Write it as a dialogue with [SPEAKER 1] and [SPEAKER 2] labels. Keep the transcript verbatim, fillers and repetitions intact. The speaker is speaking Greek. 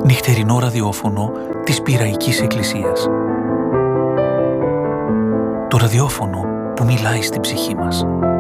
[SPEAKER 1] Νυχτερινό ραδιόφωνο της Πειραϊκής Εκκλησίας. Το ραδιόφωνο που μιλάει στην ψυχή μας.